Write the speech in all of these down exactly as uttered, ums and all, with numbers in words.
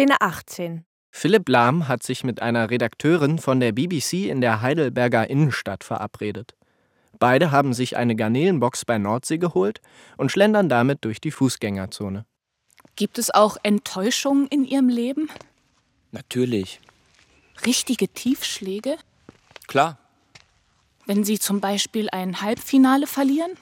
Szene achtzehn. Philipp Lahm hat sich mit einer Redakteurin von der B B C in der Heidelberger Innenstadt verabredet. Beide haben sich eine Garnelenbox bei Nordsee geholt und schlendern damit durch die Fußgängerzone. Gibt es auch Enttäuschungen in Ihrem Leben? Natürlich. Richtige Tiefschläge? Klar. Wenn Sie zum Beispiel ein Halbfinale verlieren?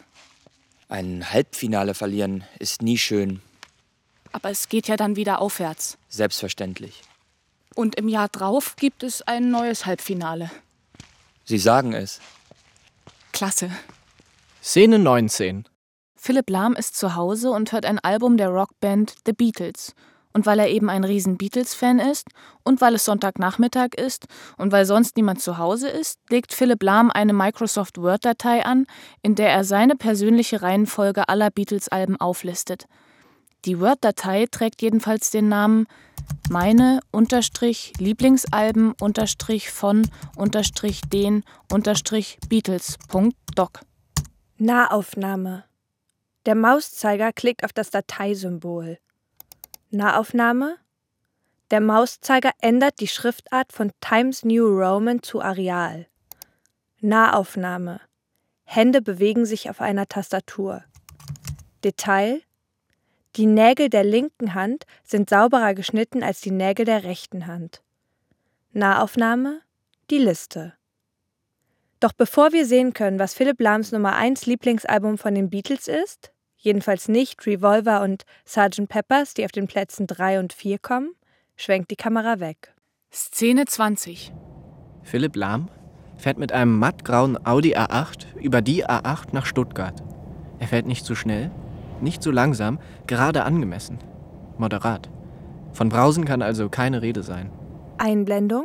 Ein Halbfinale verlieren ist nie schön. Aber es geht ja dann wieder aufwärts. Selbstverständlich. Und im Jahr drauf gibt es ein neues Halbfinale. Sie sagen es. Klasse. Szene neunzehn. Philipp Lahm ist zu Hause und hört ein Album der Rockband The Beatles. Und weil er eben ein riesen Beatles-Fan ist und weil es Sonntagnachmittag ist und weil sonst niemand zu Hause ist, legt Philipp Lahm eine Microsoft Word-Datei an, in der er seine persönliche Reihenfolge aller Beatles-Alben auflistet. Die Word-Datei trägt jedenfalls den Namen meine unterstrich Lieblingsalben unterstrich von unterstrich den unterstrich Beatles Punkt doc. Nahaufnahme. Der Mauszeiger klickt auf das Dateisymbol. Nahaufnahme. Der Mauszeiger ändert die Schriftart von Times New Roman zu Arial. Nahaufnahme. Hände bewegen sich auf einer Tastatur. Detail. Die Nägel der linken Hand sind sauberer geschnitten als die Nägel der rechten Hand. Nahaufnahme. Die Liste. Doch bevor wir sehen können, was Philipp Lahms Nummer eins Lieblingsalbum von den Beatles ist, jedenfalls nicht Revolver und Sergeant Peppers, die auf den Plätzen drei und vier kommen, schwenkt die Kamera weg. Szene zwanzig. Philipp Lahm fährt mit einem mattgrauen Audi A acht über die A acht nach Stuttgart. Er fährt nicht zu schnell, nicht zu langsam, gerade angemessen. Moderat. Von Brausen kann also keine Rede sein. Einblendung.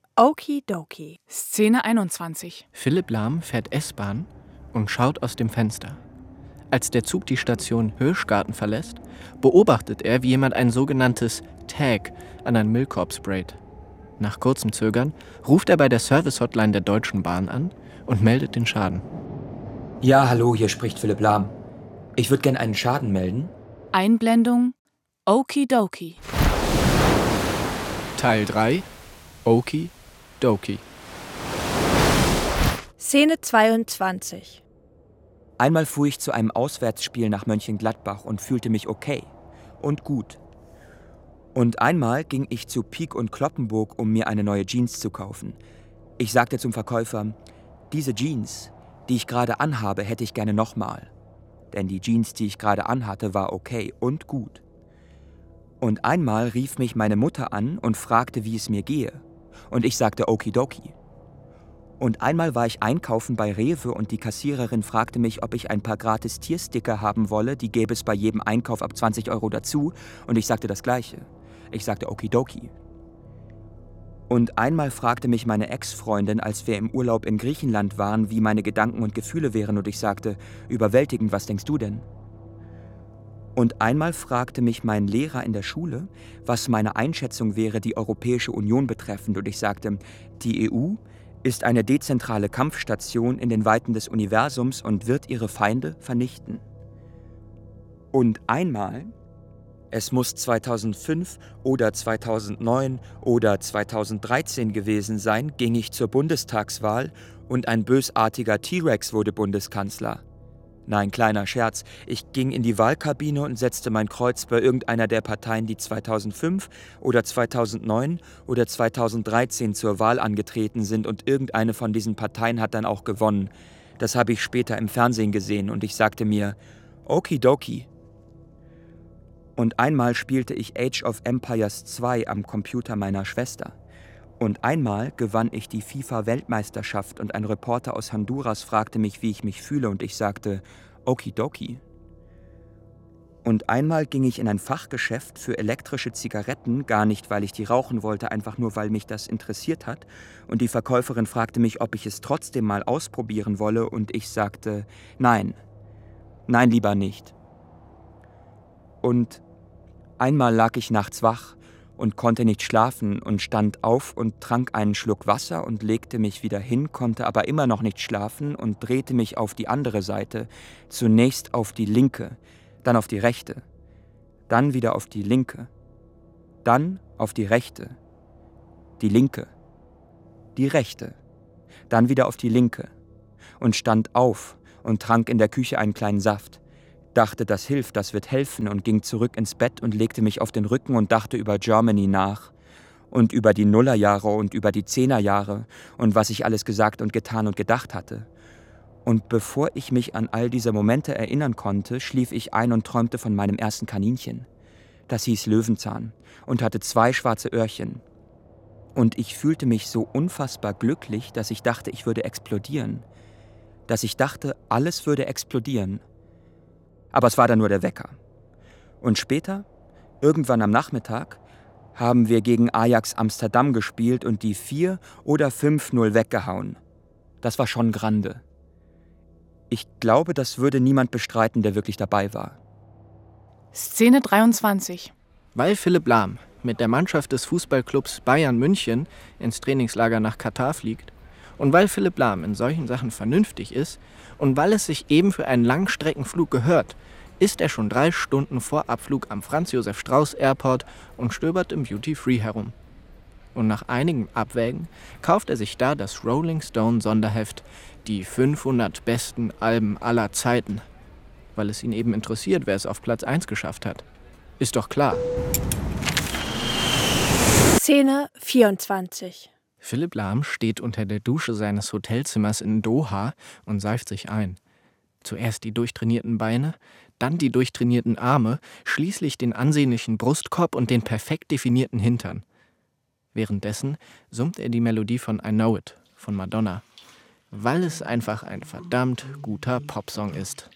Okidoki. Szene einundzwanzig. Philipp Lahm fährt S-Bahn und schaut aus dem Fenster. Als der Zug die Station Hirschgarten verlässt, beobachtet er, wie jemand ein sogenanntes Tag an ein Müllkorb sprayt. Nach kurzem Zögern ruft er bei der Service-Hotline der Deutschen Bahn an und meldet den Schaden. Ja, hallo, hier spricht Philipp Lahm. Ich würde gern einen Schaden melden. Einblendung. Okidoki. Teil drei. Okidoki. Szene zweiundzwanzig. Einmal fuhr ich zu einem Auswärtsspiel nach Mönchengladbach und fühlte mich okay und gut. Und einmal ging ich zu Pieck und Cloppenburg, um mir eine neue Jeans zu kaufen. Ich sagte zum Verkäufer, diese Jeans, die ich gerade anhabe, hätte ich gerne nochmal. Denn die Jeans, die ich gerade anhatte, war okay und gut. Und einmal rief mich meine Mutter an und fragte, wie es mir gehe. Und ich sagte Okidoki. Und einmal war ich einkaufen bei Rewe und die Kassiererin fragte mich, ob ich ein paar gratis Tiersticker haben wolle, die gäbe es bei jedem Einkauf ab zwanzig Euro dazu. Und ich sagte das Gleiche. Ich sagte Okidoki. Und einmal fragte mich meine Ex-Freundin, als wir im Urlaub in Griechenland waren, wie meine Gedanken und Gefühle wären und ich sagte, überwältigend, was denkst du denn? Und einmal fragte mich mein Lehrer in der Schule, was meine Einschätzung wäre, die Europäische Union betreffend und ich sagte, die E U ist eine dezentrale Kampfstation in den Weiten des Universums und wird ihre Feinde vernichten. Und einmal, es muss zweitausendfünf oder zweitausendneun oder zweitausenddreizehn gewesen sein, ging ich zur Bundestagswahl und ein bösartiger T-Rex wurde Bundeskanzler. Nein, kleiner Scherz. Ich ging in die Wahlkabine und setzte mein Kreuz bei irgendeiner der Parteien, die zweitausendfünf oder zweitausendneun oder zweitausenddreizehn zur Wahl angetreten sind und irgendeine von diesen Parteien hat dann auch gewonnen. Das habe ich später im Fernsehen gesehen und ich sagte mir, Okidoki. Und einmal spielte ich Age of Empires zwei am Computer meiner Schwester. Und einmal gewann ich die FIFA-Weltmeisterschaft und ein Reporter aus Honduras fragte mich, wie ich mich fühle und ich sagte, Okidoki. Und einmal ging ich in ein Fachgeschäft für elektrische Zigaretten, gar nicht, weil ich die rauchen wollte, einfach nur, weil mich das interessiert hat. Und die Verkäuferin fragte mich, ob ich es trotzdem mal ausprobieren wolle und ich sagte, nein, nein, lieber nicht. Und einmal lag ich nachts wach und konnte nicht schlafen und stand auf und trank einen Schluck Wasser und legte mich wieder hin, konnte aber immer noch nicht schlafen und drehte mich auf die andere Seite, zunächst auf die linke, dann auf die rechte, dann wieder auf die linke, dann auf die rechte, die linke, die rechte, dann wieder auf die linke und stand auf und trank in der Küche einen kleinen Saft, dachte, das hilft, das wird helfen und ging zurück ins Bett und legte mich auf den Rücken und dachte über Germany nach und über die Nullerjahre und über die Zehnerjahre und was ich alles gesagt und getan und gedacht hatte. Und bevor ich mich an all diese Momente erinnern konnte, schlief ich ein und träumte von meinem ersten Kaninchen. Das hieß Löwenzahn und hatte zwei schwarze Öhrchen. Und ich fühlte mich so unfassbar glücklich, dass ich dachte, ich würde explodieren. Dass ich dachte, alles würde explodieren. Aber es war dann nur der Wecker. Und später, irgendwann am Nachmittag, haben wir gegen Ajax Amsterdam gespielt und die vier oder fünf null weggehauen. Das war schon grande. Ich glaube, das würde niemand bestreiten, der wirklich dabei war. Szene dreiundzwanzig. Weil Philipp Lahm mit der Mannschaft des Fußballclubs Bayern München ins Trainingslager nach Katar fliegt und weil Philipp Lahm in solchen Sachen vernünftig ist und weil es sich eben für einen Langstreckenflug gehört, ist er schon drei Stunden vor Abflug am Franz-Josef-Strauß-Airport und stöbert im Duty-Free herum. Und nach einigem Abwägen kauft er sich da das Rolling Stone Sonderheft Die fünfhundert besten Alben aller Zeiten, weil es ihn eben interessiert, wer es auf Platz eins geschafft hat. Ist doch klar. Szene vierundzwanzig. Philipp Lahm steht unter der Dusche seines Hotelzimmers in Doha und seift sich ein. Zuerst die durchtrainierten Beine, dann die durchtrainierten Arme, schließlich den ansehnlichen Brustkorb und den perfekt definierten Hintern. Währenddessen summt er die Melodie von I Know It von Madonna, weil es einfach ein verdammt guter Popsong ist.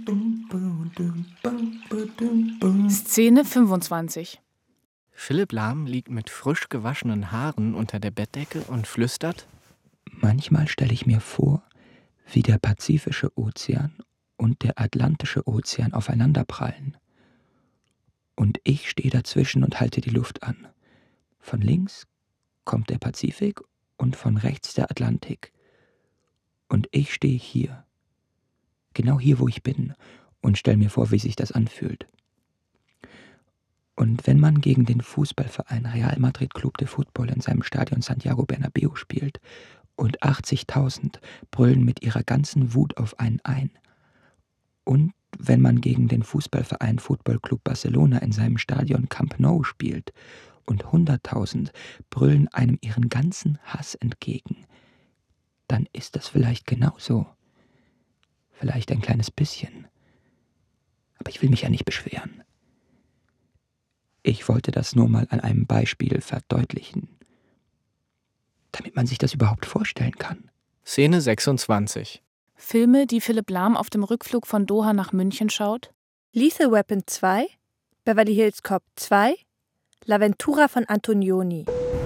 Szene fünfundzwanzig. Philipp Lahm liegt mit frisch gewaschenen Haaren unter der Bettdecke und flüstert: Manchmal stelle ich mir vor, wie der Pazifische Ozean und der Atlantische Ozean aufeinanderprallen. Und ich stehe dazwischen und halte die Luft an. Von links kommt der Pazifik und von rechts der Atlantik. Und ich stehe hier, genau hier, wo ich bin, und stelle mir vor, wie sich das anfühlt. Und wenn man gegen den Fußballverein Real Madrid Club de Fútbol in seinem Stadion Santiago Bernabéu spielt und achtzigtausend brüllen mit ihrer ganzen Wut auf einen ein. Und wenn man gegen den Fußballverein Football Club Barcelona in seinem Stadion Camp Nou spielt und hunderttausend brüllen einem ihren ganzen Hass entgegen, dann ist das vielleicht genauso. Vielleicht ein kleines bisschen. Aber ich will mich ja nicht beschweren. Ich wollte das nur mal an einem Beispiel verdeutlichen, damit man sich das überhaupt vorstellen kann. Szene sechsundzwanzig. Filme, die Philipp Lahm auf dem Rückflug von Doha nach München schaut. Lethal Weapon zwei, Beverly Hills Cop zwei, L'Avventura von Antonioni.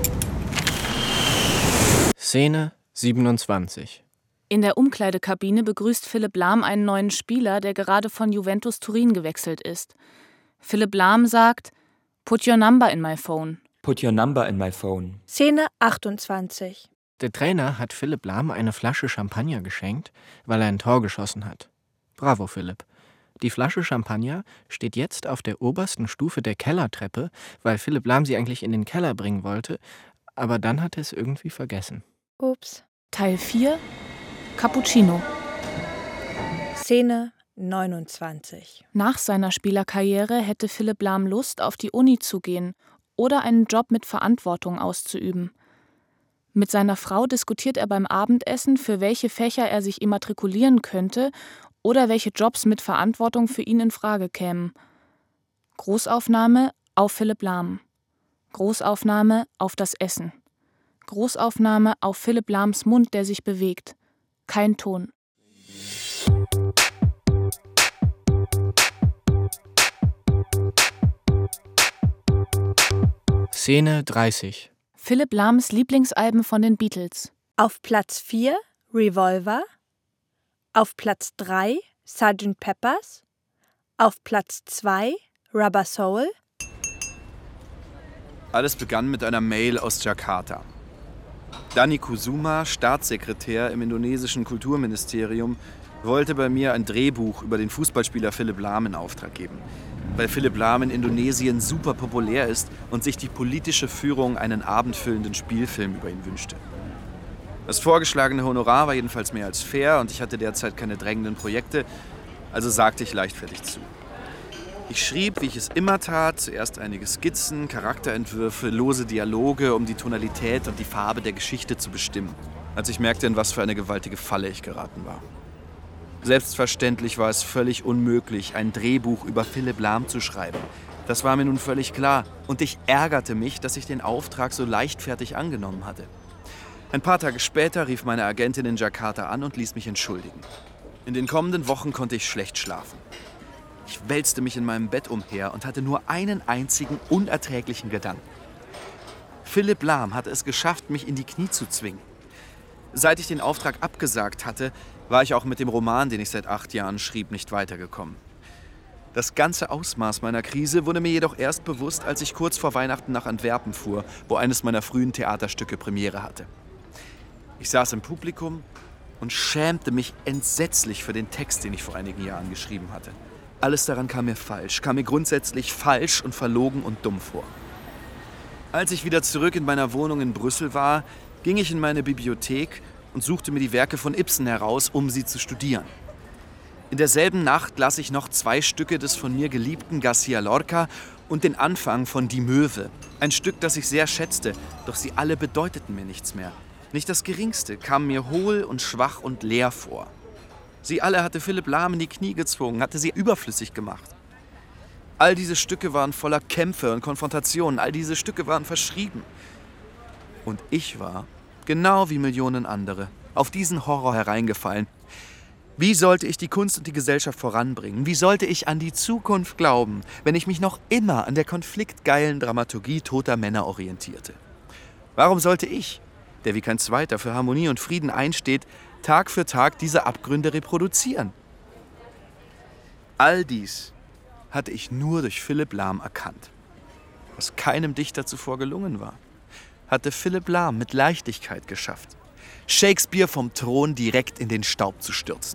Szene siebenundzwanzig. In der Umkleidekabine begrüßt Philipp Lahm einen neuen Spieler, der gerade von Juventus Turin gewechselt ist. Philipp Lahm sagt: Put your number in my phone. Put your number in my phone. Szene achtundzwanzig. Der Trainer hat Philipp Lahm eine Flasche Champagner geschenkt, weil er ein Tor geschossen hat. Bravo, Philipp. Die Flasche Champagner steht jetzt auf der obersten Stufe der Kellertreppe, weil Philipp Lahm sie eigentlich in den Keller bringen wollte, aber dann hat er es irgendwie vergessen. Ups. Teil vier. Cappuccino. Szene neunundzwanzig. Nach seiner Spielerkarriere hätte Philipp Lahm Lust, auf die Uni zu gehen oder einen Job mit Verantwortung auszuüben. Mit seiner Frau diskutiert er beim Abendessen, für welche Fächer er sich immatrikulieren könnte oder welche Jobs mit Verantwortung für ihn in Frage kämen. Großaufnahme auf Philipp Lahm. Großaufnahme auf das Essen. Großaufnahme auf Philipp Lahms Mund, der sich bewegt. Kein Ton. Szene dreißig. Philipp Lahms Lieblingsalben von den Beatles. Auf Platz vier Revolver, auf Platz drei Sergeant Pepper's, auf Platz zwei Rubber Soul. Alles begann mit einer Mail aus Jakarta. Dani Kusuma, Staatssekretär im indonesischen Kulturministerium, wollte bei mir ein Drehbuch über den Fußballspieler Philipp Lahm in Auftrag geben. weil Philipp Lahm in Indonesien super populär ist und sich die politische Führung einen abendfüllenden Spielfilm über ihn wünschte. Das vorgeschlagene Honorar war jedenfalls mehr als fair und ich hatte derzeit keine drängenden Projekte, also sagte ich leichtfertig zu. Ich schrieb, wie ich es immer tat, zuerst einige Skizzen, Charakterentwürfe, lose Dialoge, um die Tonalität und die Farbe der Geschichte zu bestimmen, als ich merkte, in was für eine gewaltige Falle ich geraten war. Selbstverständlich war es völlig unmöglich, ein Drehbuch über Philipp Lahm zu schreiben. Das war mir nun völlig klar und ich ärgerte mich, dass ich den Auftrag so leichtfertig angenommen hatte. Ein paar Tage später rief meine Agentin in Jakarta an und ließ mich entschuldigen. In den kommenden Wochen konnte ich schlecht schlafen. Ich wälzte mich in meinem Bett umher und hatte nur einen einzigen unerträglichen Gedanken. Philipp Lahm hatte es geschafft, mich in die Knie zu zwingen. Seit ich den Auftrag abgesagt hatte, war ich auch mit dem Roman, den ich seit acht Jahren schrieb, nicht weitergekommen. Das ganze Ausmaß meiner Krise wurde mir jedoch erst bewusst, als ich kurz vor Weihnachten nach Antwerpen fuhr, wo eines meiner frühen Theaterstücke Premiere hatte. Ich saß im Publikum und schämte mich entsetzlich für den Text, den ich vor einigen Jahren geschrieben hatte. Alles daran kam mir falsch, kam mir grundsätzlich falsch und verlogen und dumm vor. Als ich wieder zurück in meiner Wohnung in Brüssel war, ging ich in meine Bibliothek und suchte mir die Werke von Ibsen heraus, um sie zu studieren. In derselben Nacht las ich noch zwei Stücke des von mir geliebten Garcia Lorca und den Anfang von Die Möwe. Ein Stück, das ich sehr schätzte, doch sie alle bedeuteten mir nichts mehr. Nicht das Geringste kam mir hohl und schwach und leer vor. Sie alle hatte Philipp Lahm in die Knie gezwungen, hatte sie überflüssig gemacht. All diese Stücke waren voller Kämpfe und Konfrontationen, all diese Stücke waren verschrieben. Und ich war, genau wie Millionen andere, auf diesen Horror hereingefallen. Wie sollte ich die Kunst und die Gesellschaft voranbringen? Wie sollte ich an die Zukunft glauben, wenn ich mich noch immer an der konfliktgeilen Dramaturgie toter Männer orientierte? Warum sollte ich, der wie kein Zweiter für Harmonie und Frieden einsteht, Tag für Tag diese Abgründe reproduzieren? All dies hatte ich nur durch Philipp Lahm erkannt. Was keinem Dichter zuvor gelungen war, hatte Philipp Lahm mit Leichtigkeit geschafft, Shakespeare vom Thron direkt in den Staub zu stürzen.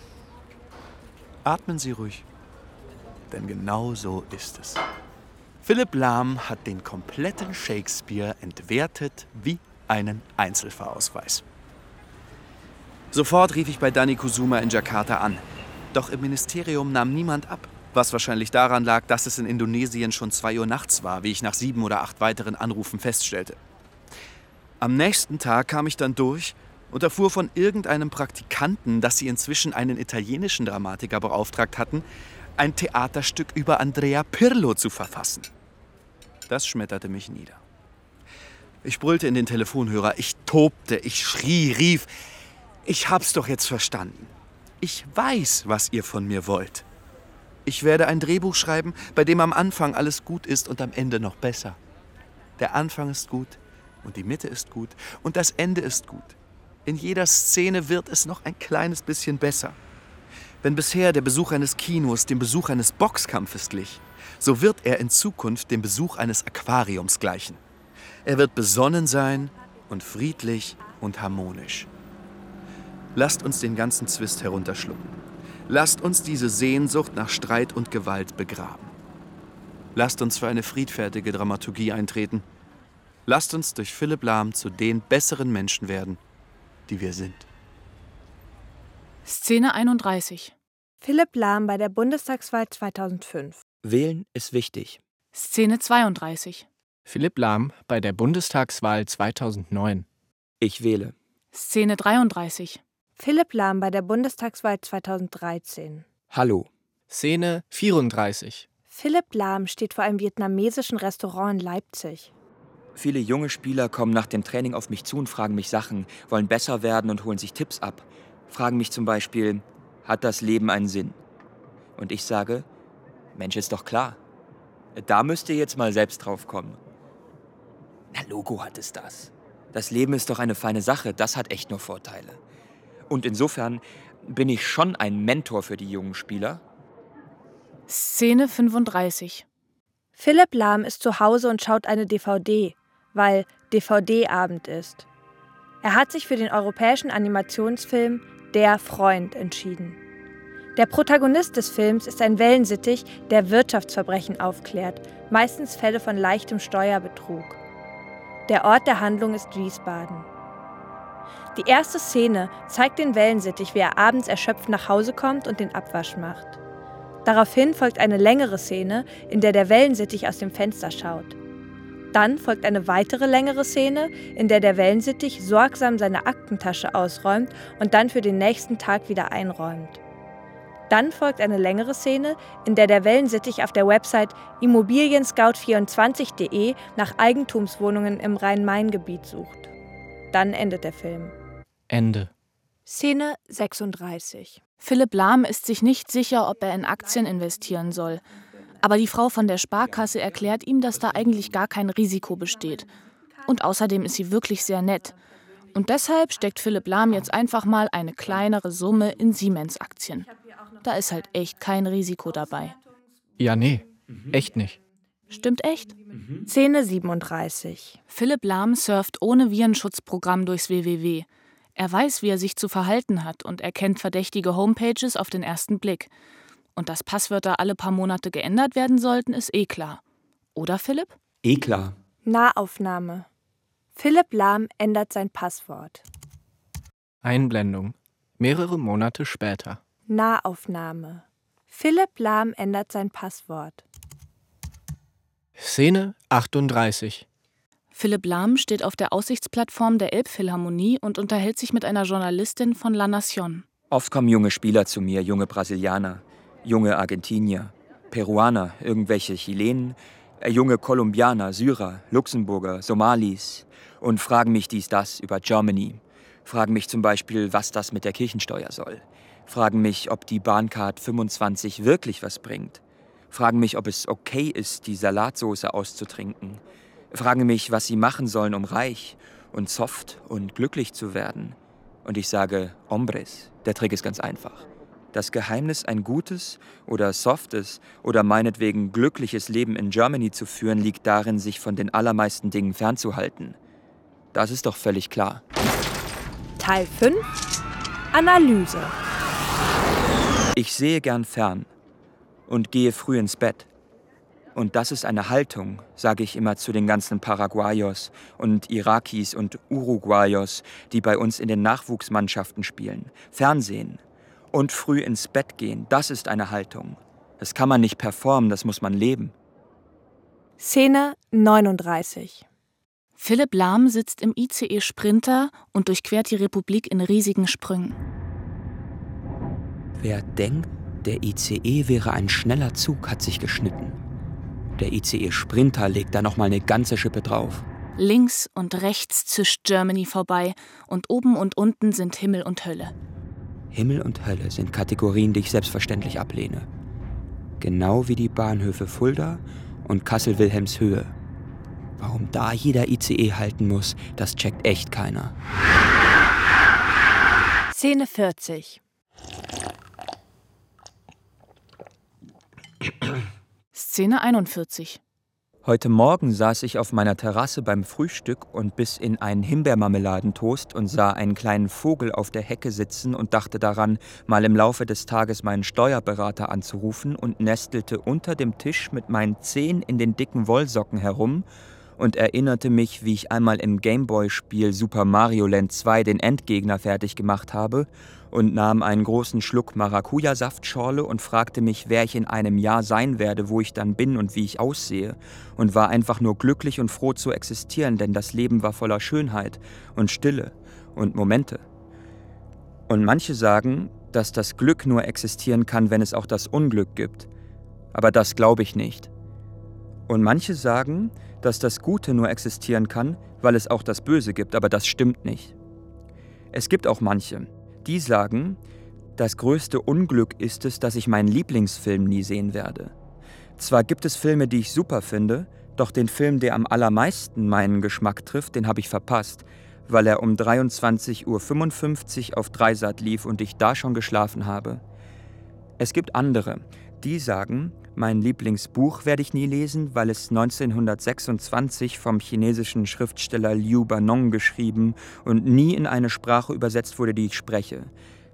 Atmen Sie ruhig, denn genau so ist es. Philipp Lahm hat den kompletten Shakespeare entwertet wie einen Einzelfahrausweis. Sofort rief ich bei Dani Kusuma in Jakarta an. Doch im Ministerium nahm niemand ab. Was wahrscheinlich daran lag, dass es in Indonesien schon zwei Uhr nachts war, wie ich nach sieben oder acht weiteren Anrufen feststellte. Am nächsten Tag kam ich dann durch und erfuhr von irgendeinem Praktikanten, dass sie inzwischen einen italienischen Dramatiker beauftragt hatten, ein Theaterstück über Andrea Pirlo zu verfassen. Das schmetterte mich nieder. Ich brüllte in den Telefonhörer, ich tobte, ich schrie, rief: Ich hab's doch jetzt verstanden. Ich weiß, was ihr von mir wollt. Ich werde ein Drehbuch schreiben, bei dem am Anfang alles gut ist und am Ende noch besser. Der Anfang ist gut und die Mitte ist gut und das Ende ist gut. In jeder Szene wird es noch ein kleines bisschen besser. Wenn bisher der Besuch eines Kinos dem Besuch eines Boxkampfes glich, so wird er in Zukunft dem Besuch eines Aquariums gleichen. Er wird besonnen sein und friedlich und harmonisch. Lasst uns den ganzen Zwist herunterschlucken. Lasst uns diese Sehnsucht nach Streit und Gewalt begraben. Lasst uns für eine friedfertige Dramaturgie eintreten. Lasst uns durch Philipp Lahm zu den besseren Menschen werden, die wir sind. Szene einunddreißig. Philipp Lahm bei der Bundestagswahl zweitausendfünf. Wählen ist wichtig. Szene zweiunddreißig. Philipp Lahm bei der Bundestagswahl zweitausendneun. Ich wähle. Szene dreiunddreißig. Philipp Lahm bei der Bundestagswahl zweitausenddreizehn. Hallo. Szene vierunddreißig. Philipp Lahm steht vor einem vietnamesischen Restaurant in Leipzig. Viele junge Spieler kommen nach dem Training auf mich zu und fragen mich Sachen, wollen besser werden und holen sich Tipps ab. Fragen mich zum Beispiel, hat das Leben einen Sinn? Und ich sage, Mensch, ist doch klar. Da müsst ihr jetzt mal selbst drauf kommen. Na, Logo hat es das. Das Leben ist doch eine feine Sache, das hat echt nur Vorteile. Und insofern bin ich schon ein Mentor für die jungen Spieler. Szene fünfunddreißig. Philipp Lahm ist zu Hause und schaut eine D V D, weil D V D-Abend ist. Er hat sich für den europäischen Animationsfilm Der Freund entschieden. Der Protagonist des Films ist ein Wellensittich, der Wirtschaftsverbrechen aufklärt, meistens Fälle von leichtem Steuerbetrug. Der Ort der Handlung ist Wiesbaden. Die erste Szene zeigt den Wellensittich, wie er abends erschöpft nach Hause kommt und den Abwasch macht. Daraufhin folgt eine längere Szene, in der der Wellensittich aus dem Fenster schaut. Dann folgt eine weitere längere Szene, in der der Wellensittich sorgsam seine Aktentasche ausräumt und dann für den nächsten Tag wieder einräumt. Dann folgt eine längere Szene, in der der Wellensittich auf der Website immobilien scout vierundzwanzig punkt de nach Eigentumswohnungen im Rhein-Main-Gebiet sucht. Dann endet der Film. Ende. Szene sechsunddreißig. Philipp Lahm ist sich nicht sicher, ob er in Aktien investieren soll. Aber die Frau von der Sparkasse erklärt ihm, dass da eigentlich gar kein Risiko besteht. Und außerdem ist sie wirklich sehr nett. Und deshalb steckt Philipp Lahm jetzt einfach mal eine kleinere Summe in Siemens-Aktien. Da ist halt echt kein Risiko dabei. Ja, nee, echt nicht. Stimmt echt? Szene siebenunddreißig. Philipp Lahm surft ohne Virenschutzprogramm durchs W W W. Er weiß, wie er sich zu verhalten hat und erkennt verdächtige Homepages auf den ersten Blick. Und dass Passwörter alle paar Monate geändert werden sollten, ist eh klar. Oder, Philipp? Eh klar. Nahaufnahme. Philipp Lahm ändert sein Passwort. Einblendung. Mehrere Monate später. Nahaufnahme. Philipp Lahm ändert sein Passwort. Szene achtunddreißig. Philipp Lahm steht auf der Aussichtsplattform der Elbphilharmonie und unterhält sich mit einer Journalistin von La Nación. Oft kommen junge Spieler zu mir, junge Brasilianer, junge Argentinier, Peruaner, irgendwelche Chilenen, äh, junge Kolumbianer, Syrer, Luxemburger, Somalis und fragen mich dies, das über Germany. Fragen mich zum Beispiel, was das mit der Kirchensteuer soll. Fragen mich, ob die Bahncard fünfundzwanzig wirklich was bringt. Fragen mich, ob es okay ist, die Salatsoße auszutrinken. Fragen mich, was sie machen sollen, um reich und soft und glücklich zu werden. Und ich sage, hombres, der Trick ist ganz einfach. Das Geheimnis, ein gutes oder softes oder meinetwegen glückliches Leben in Germany zu führen, liegt darin, sich von den allermeisten Dingen fernzuhalten. Das ist doch völlig klar. Teil fünf. Analyse. Ich sehe gern fern und gehe früh ins Bett. Und das ist eine Haltung, sage ich immer zu den ganzen Paraguayos und Irakis und Uruguayos, die bei uns in den Nachwuchsmannschaften spielen. Fernsehen und früh ins Bett gehen, das ist eine Haltung. Das kann man nicht performen, das muss man leben. Szene neununddreißig. Philipp Lahm sitzt im I C E Sprinter und durchquert die Republik in riesigen Sprüngen. Wer denkt, der I C E wäre ein schneller Zug, hat sich geschnitten. Der I C E Sprinter legt da nochmal eine ganze Schippe drauf. Links und rechts zischt Germany vorbei und oben und unten sind Himmel und Hölle. Himmel und Hölle sind Kategorien, die ich selbstverständlich ablehne. Genau wie die Bahnhöfe Fulda und Kassel-Wilhelmshöhe. Warum da jeder I C E halten muss, das checkt echt keiner. Szene vierzig. Szene einundvierzig. Heute Morgen saß ich auf meiner Terrasse beim Frühstück und biss in einen Himbeermarmeladentoast und sah einen kleinen Vogel auf der Hecke sitzen und dachte daran, mal im Laufe des Tages meinen Steuerberater anzurufen und nestelte unter dem Tisch mit meinen Zehen in den dicken Wollsocken herum und erinnerte mich, wie ich einmal im Gameboy-Spiel Super Mario Land zwei den Endgegner fertig gemacht habe und nahm einen großen Schluck Maracuja-Saftschorle und fragte mich, wer ich in einem Jahr sein werde, wo ich dann bin und wie ich aussehe, und war einfach nur glücklich und froh zu existieren, denn das Leben war voller Schönheit und Stille und Momente. Und manche sagen, dass das Glück nur existieren kann, wenn es auch das Unglück gibt. Aber das glaube ich nicht. Und manche sagen, dass das Gute nur existieren kann, weil es auch das Böse gibt, aber das stimmt nicht. Es gibt auch manche, die sagen, das größte Unglück ist es, dass ich meinen Lieblingsfilm nie sehen werde. Zwar gibt es Filme, die ich super finde, doch den Film, der am allermeisten meinen Geschmack trifft, den habe ich verpasst, weil er um dreiundzwanzig Uhr fünfundfünfzig auf Dreisat lief und ich da schon geschlafen habe. Es gibt andere, die sagen, mein Lieblingsbuch werde ich nie lesen, weil es neunzehnhundertsechsundzwanzig vom chinesischen Schriftsteller Liu Banong geschrieben und nie in eine Sprache übersetzt wurde, die ich spreche.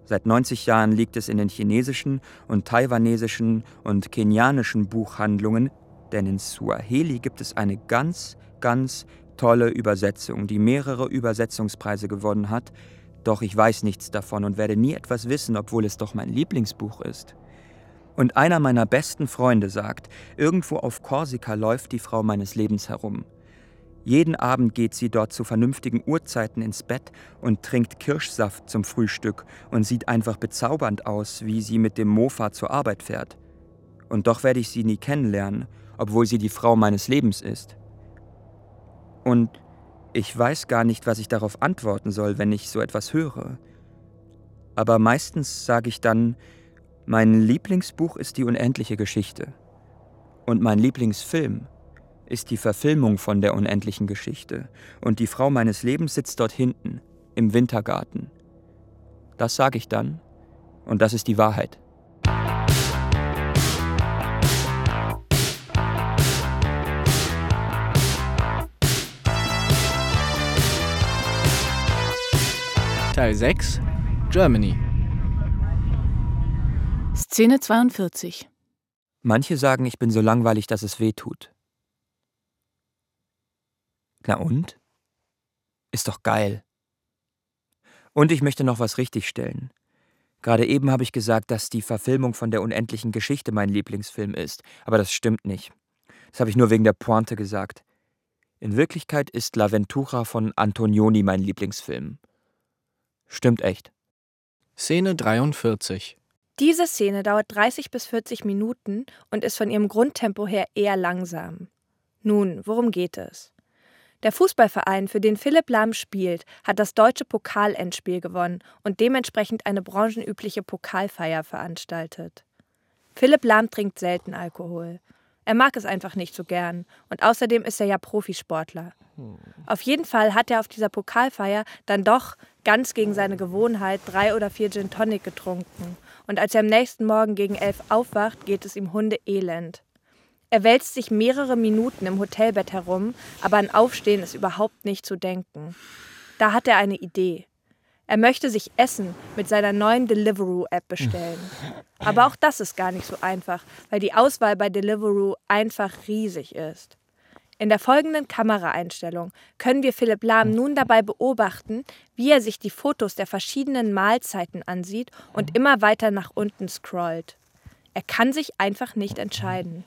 Seit neunzig Jahren liegt es in den chinesischen und taiwanesischen und kenianischen Buchhandlungen, denn in Suaheli gibt es eine ganz, ganz tolle Übersetzung, die mehrere Übersetzungspreise gewonnen hat. Doch ich weiß nichts davon und werde nie etwas wissen, obwohl es doch mein Lieblingsbuch ist. Und einer meiner besten Freunde sagt, irgendwo auf Korsika läuft die Frau meines Lebens herum. Jeden Abend geht sie dort zu vernünftigen Uhrzeiten ins Bett und trinkt Kirschsaft zum Frühstück und sieht einfach bezaubernd aus, wie sie mit dem Mofa zur Arbeit fährt. Und doch werde ich sie nie kennenlernen, obwohl sie die Frau meines Lebens ist. Und ich weiß gar nicht, was ich darauf antworten soll, wenn ich so etwas höre. Aber meistens sage ich dann, mein Lieblingsbuch ist die unendliche Geschichte. Und mein Lieblingsfilm ist die Verfilmung von der unendlichen Geschichte. Und die Frau meines Lebens sitzt dort hinten, im Wintergarten. Das sage ich dann. Und das ist die Wahrheit. Teil sechs, Germany. Szene zweiundvierzig. Manche sagen, ich bin so langweilig, dass es weh tut. Na und? Ist doch geil. Und ich möchte noch was richtigstellen. Gerade eben habe ich gesagt, dass die Verfilmung von der unendlichen Geschichte mein Lieblingsfilm ist. Aber das stimmt nicht. Das habe ich nur wegen der Pointe gesagt. In Wirklichkeit ist L'Avventura von Antonioni mein Lieblingsfilm. Stimmt echt. Szene dreiundvierzig. Diese Szene dauert dreißig bis vierzig Minuten und ist von ihrem Grundtempo her eher langsam. Nun, worum geht es? Der Fußballverein, für den Philipp Lahm spielt, hat das deutsche Pokalendspiel gewonnen und dementsprechend eine branchenübliche Pokalfeier veranstaltet. Philipp Lahm trinkt selten Alkohol. Er mag es einfach nicht so gern und außerdem ist er ja Profisportler. Auf jeden Fall hat er auf dieser Pokalfeier dann doch ganz gegen seine Gewohnheit drei oder vier Gin Tonic getrunken und als er am nächsten Morgen gegen elf aufwacht, geht es ihm hundeelend. Er wälzt sich mehrere Minuten im Hotelbett herum, aber an Aufstehen ist überhaupt nicht zu denken. Da hat er eine Idee. Er möchte sich Essen mit seiner neuen Deliveroo-App bestellen. Aber auch das ist gar nicht so einfach, weil die Auswahl bei Deliveroo einfach riesig ist. In der folgenden Kameraeinstellung können wir Philipp Lahm nun dabei beobachten, wie er sich die Fotos der verschiedenen Mahlzeiten ansieht und immer weiter nach unten scrollt. Er kann sich einfach nicht entscheiden.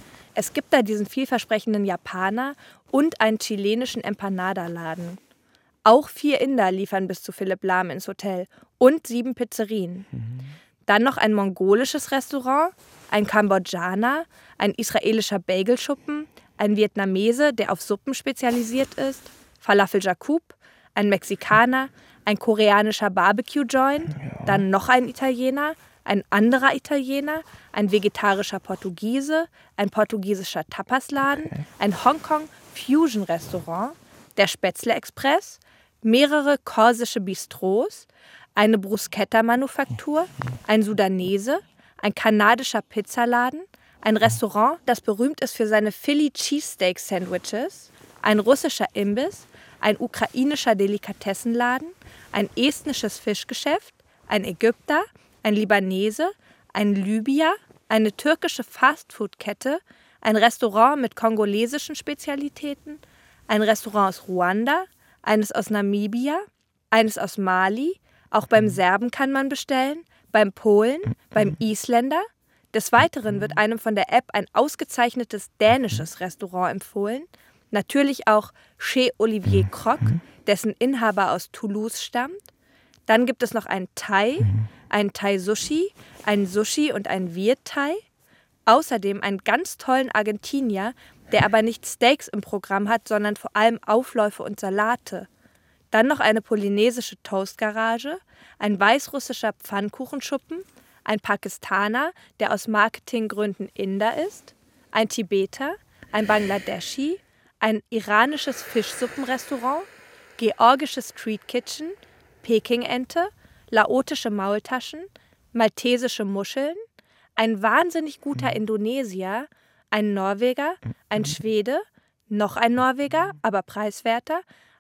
Es gibt da diesen vielversprechenden Japaner und einen chilenischen Empanada-Laden. Auch vier Inder liefern bis zu Philipp Lahm ins Hotel und sieben Pizzerien. Mhm. Dann noch ein mongolisches Restaurant, ein Kambodschaner, ein israelischer Bagelschuppen, ein Vietnamese, der auf Suppen spezialisiert ist, Falafel Jacob, ein Mexikaner, ein koreanischer Barbecue-Joint, ja. Dann noch ein Italiener, ein anderer Italiener, ein vegetarischer Portugiese, ein portugiesischer Tapasladen, okay. Ein Hongkong-Fusion-Restaurant, der Spätzle-Express, mehrere korsische Bistros, eine Bruschetta-Manufaktur, ein Sudanese, ein kanadischer Pizzaladen, ein Restaurant, das berühmt ist für seine Philly Cheesesteak Sandwiches, ein russischer Imbiss, ein ukrainischer Delikatessenladen, ein estnisches Fischgeschäft, ein Ägypter, ein Libanese, ein Libyer, eine türkische Fastfood-Kette, ein Restaurant mit kongolesischen Spezialitäten, ein Restaurant aus Ruanda, eines aus Namibia, eines aus Mali, auch beim Serben kann man bestellen, beim Polen, beim Isländer. Des Weiteren wird einem von der App ein ausgezeichnetes dänisches Restaurant empfohlen, natürlich auch Chez Olivier Croc, dessen Inhaber aus Toulouse stammt. Dann gibt es noch ein Thai, ein Thai-Sushi, ein Sushi und ein Viet-Thai. Außerdem einen ganz tollen Argentinier, der aber nicht Steaks im Programm hat, sondern vor allem Aufläufe und Salate. Dann noch eine polynesische Toastgarage, ein weißrussischer Pfannkuchenschuppen, ein Pakistaner, der aus Marketinggründen Inder ist, ein Tibeter, ein Bangladeschi, ein iranisches Fischsuppenrestaurant, georgisches Street Kitchen, Peking-Ente, laotische Maultaschen, maltesische Muscheln, ein wahnsinnig guter Indonesier, ein Norweger, ein Schwede, noch ein Norweger, aber preiswerter,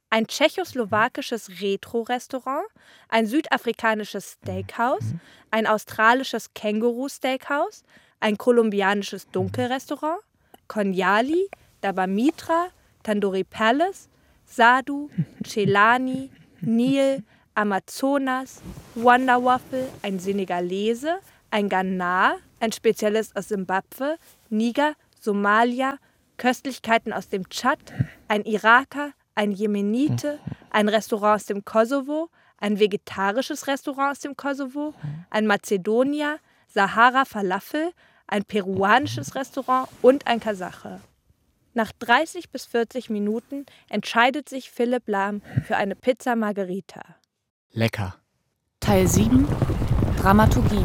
ein tschechoslowakisches Retro-Restaurant, ein südafrikanisches Steakhouse, ein australisches Känguru-Steakhouse, ein kolumbianisches Dunkelrestaurant, Konyali, Daba Mitra, Tandoori Palace, Sadhu, Celani, Nil, Amazonas, Wonder Waffle, ein Senegalese, ein Ghana, ein Spezialist aus Simbabwe, Niger, Somalia, Köstlichkeiten aus dem Tschad, ein Iraker, ein Jemenite, ein Restaurant aus dem Kosovo, ein vegetarisches Restaurant aus dem Kosovo, ein Mazedonier, Sahara Falafel, ein peruanisches Restaurant und ein Kasache. Nach dreißig bis vierzig Minuten entscheidet sich Philipp Lahm für eine Pizza Margherita. Lecker. Teil sieben. Dramaturgie.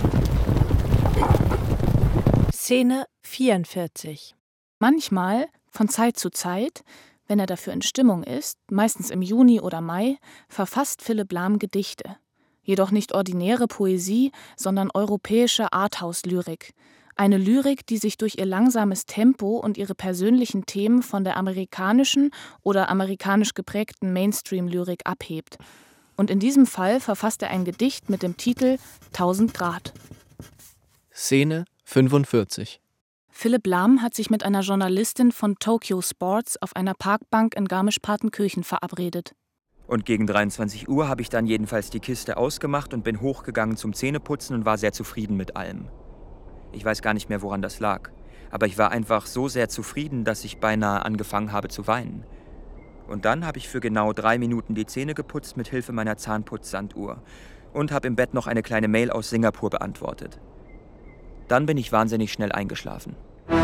Szene vierundvierzig. Manchmal, von Zeit zu Zeit, wenn er dafür in Stimmung ist, meistens im Juni oder Mai, verfasst Philipp Lahm Gedichte. Jedoch nicht ordinäre Poesie, sondern europäische Arthouse-Lyrik. Eine Lyrik, die sich durch ihr langsames Tempo und ihre persönlichen Themen von der amerikanischen oder amerikanisch geprägten Mainstream-Lyrik abhebt. Und in diesem Fall verfasst er ein Gedicht mit dem Titel tausend Grad. Szene fünfundvierzig. Philipp Lahm hat sich mit einer Journalistin von Tokyo Sports auf einer Parkbank in Garmisch-Partenkirchen verabredet. Und gegen dreiundzwanzig Uhr habe ich dann jedenfalls die Kiste ausgemacht und bin hochgegangen zum Zähneputzen und war sehr zufrieden mit allem. Ich weiß gar nicht mehr, woran das lag. Aber ich war einfach so sehr zufrieden, dass ich beinahe angefangen habe zu weinen. Und dann habe ich für genau drei Minuten die Zähne geputzt mit Hilfe meiner Zahnputzsanduhr und habe im Bett noch eine kleine Mail aus Singapur beantwortet. Dann bin ich wahnsinnig schnell eingeschlafen.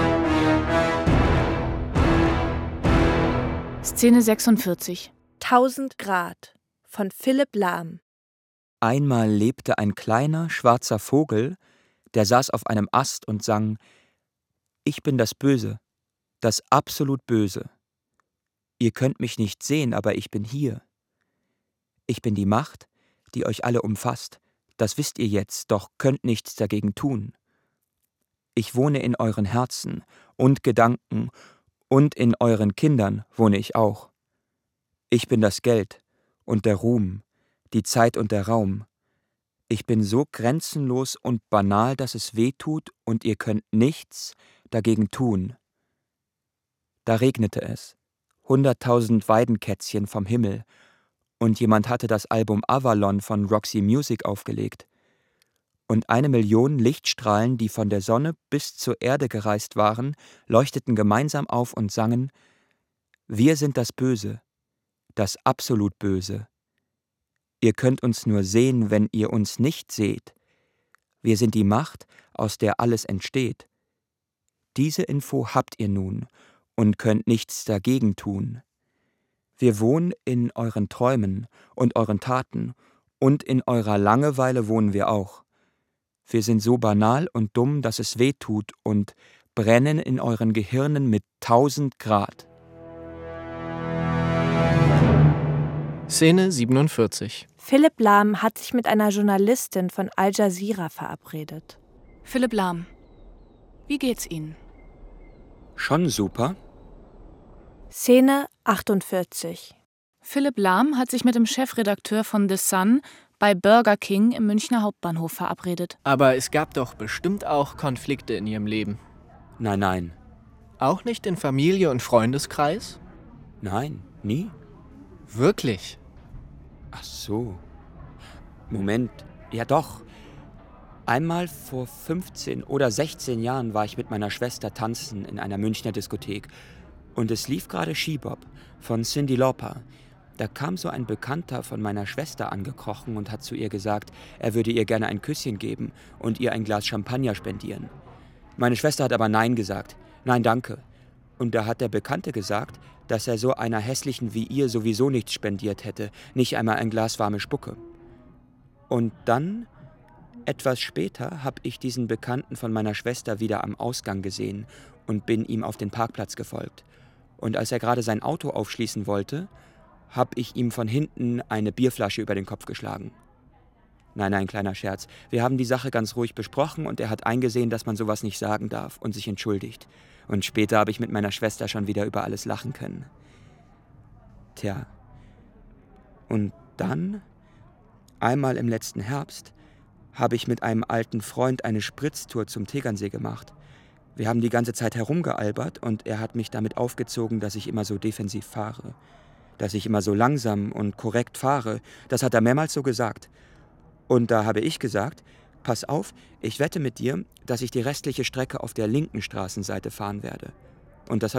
Szene sechsundvierzig. tausend Grad von Philipp Lahm. Einmal lebte ein kleiner, schwarzer Vogel, der saß auf einem Ast und sang: Ich bin das Böse, das absolut Böse. Ihr könnt mich nicht sehen, aber ich bin hier. Ich bin die Macht, die euch alle umfasst. Das wisst ihr jetzt, doch könnt nichts dagegen tun. Ich wohne in euren Herzen und Gedanken, und in euren Kindern wohne ich auch. Ich bin das Geld und der Ruhm, die Zeit und der Raum. Ich bin so grenzenlos und banal, dass es weh tut, und ihr könnt nichts dagegen tun. Da regnete es, hunderttausend Weidenkätzchen vom Himmel, und jemand hatte das Album Avalon von Roxy Music aufgelegt. Und eine Million Lichtstrahlen, die von der Sonne bis zur Erde gereist waren, leuchteten gemeinsam auf und sangen: Wir sind das Böse, das absolut Böse. Ihr könnt uns nur sehen, wenn ihr uns nicht seht. Wir sind die Macht, aus der alles entsteht. Diese Info habt ihr nun und könnt nichts dagegen tun. Wir wohnen in euren Träumen und euren Taten, und in eurer Langeweile wohnen wir auch. Wir sind so banal und dumm, dass es weh tut, und brennen in euren Gehirnen mit tausend Grad. Szene siebenundvierzig. Philipp Lahm hat sich mit einer Journalistin von Al Jazeera verabredet. Philipp Lahm, wie geht's Ihnen? Schon super. Szene achtundvierzig. Philipp Lahm hat sich mit dem Chefredakteur von The Sun bei Burger King im Münchner Hauptbahnhof verabredet. Aber es gab doch bestimmt auch Konflikte in Ihrem Leben. Nein, nein. Auch nicht in Familie und Freundeskreis? Nein, nie. Wirklich? Ach so. Moment, ja doch. Einmal vor fünfzehn oder sechzehn Jahren war ich mit meiner Schwester tanzen in einer Münchner Diskothek. Und es lief gerade She-Bop von Cyndi Lauper. Da kam so ein Bekannter von meiner Schwester angekrochen und hat zu ihr gesagt, er würde ihr gerne ein Küsschen geben und ihr ein Glas Champagner spendieren. Meine Schwester hat aber Nein gesagt. Nein, danke. Und da hat der Bekannte gesagt, dass er so einer Hässlichen wie ihr sowieso nichts spendiert hätte, nicht einmal ein Glas warme Spucke. Und dann, etwas später, habe ich diesen Bekannten von meiner Schwester wieder am Ausgang gesehen und bin ihm auf den Parkplatz gefolgt. Und als er gerade sein Auto aufschließen wollte, habe ich ihm von hinten eine Bierflasche über den Kopf geschlagen. Nein, nein, kleiner Scherz. Wir haben die Sache ganz ruhig besprochen und er hat eingesehen, dass man sowas nicht sagen darf und sich entschuldigt. Und später habe ich mit meiner Schwester schon wieder über alles lachen können. Tja, Und dann, einmal im letzten Herbst, habe ich mit einem alten Freund eine Spritztour zum Tegernsee gemacht. Wir haben die ganze Zeit herumgealbert und er hat mich damit aufgezogen, dass ich immer so defensiv fahre. Dass ich immer so langsam und korrekt fahre. Das hat er mehrmals so gesagt. Und da habe ich gesagt, pass auf, ich wette mit dir, dass ich die restliche Strecke auf der linken Straßenseite fahren werde. Und das habe